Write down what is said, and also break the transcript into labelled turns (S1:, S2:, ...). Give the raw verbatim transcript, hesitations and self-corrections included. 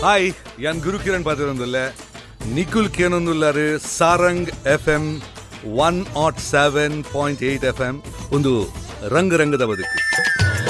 S1: Hi ಯಾನ್ Gurukiran ಪಾತ್ರರೊಂದುಲ್ಲ ನಿಖುಲ್ ಕೇನೊಂದುಲ್ಲಾರು Sarang F M one not seven point eight F M ಒಂದು ರಂಗ ರಂಗದ ಬದುಕು.